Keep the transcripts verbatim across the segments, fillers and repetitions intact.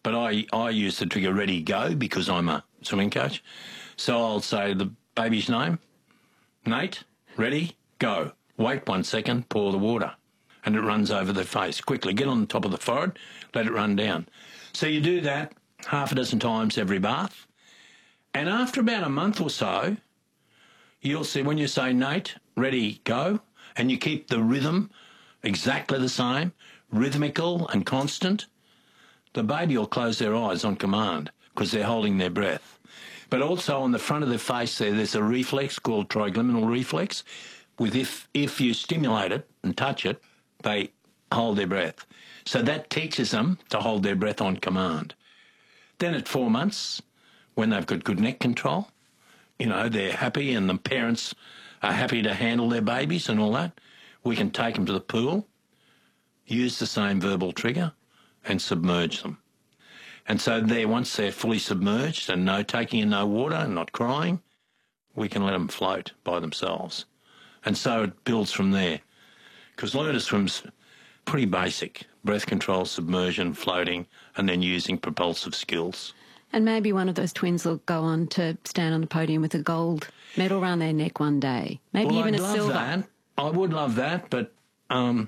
But I, I use the trigger ready, go, because I'm a swimming coach. So I'll say the baby's name, Nate, ready, go. Wait one second, pour the water. And it runs over the face. Quickly, get on the top of the forehead, let it run down. So you do that half a dozen times every bath. And after about a month or so, you'll see when you say, Nate, ready, go, and you keep the rhythm exactly the same, rhythmical and constant, the baby will close their eyes on command because they're holding their breath. But also on the front of their face there, there's a reflex called trigeminal reflex. With if, if you stimulate it and touch it, they hold their breath. So that teaches them to hold their breath on command. Then at four months, when they've got good neck control, you know, they're happy and the parents are happy to handle their babies and all that, we can take them to the pool, use the same verbal trigger and submerge them. And so there, once they're fully submerged and no taking in no water and not crying, we can let them float by themselves. And so it builds from there. Because learner swim's pretty basic. Breath control, submersion, floating, and then using propulsive skills. And maybe one of those twins will go on to stand on the podium with a gold medal around their neck one day. Maybe well, even I'd a love silver. That. I would love that, but um,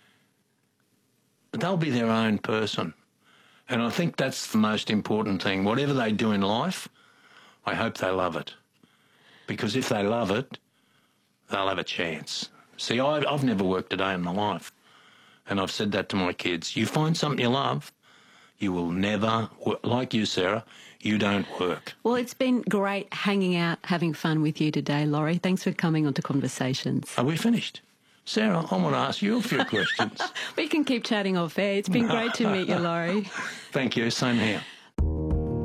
they'll be their own person. And I think that's the most important thing. Whatever they do in life, I hope they love it. Because if they love it, they'll have a chance. See, I, I've never worked a day in my life. And I've said that to my kids. You find something you love, you will never, like you, Sarah, you don't work. Well, it's been great hanging out, having fun with you today, Laurie. Thanks for coming on to Conversations. Are we finished? Sarah, I want to ask you a few questions. We can keep chatting off air. It's been great to meet you, Laurie. Thank you. Same here.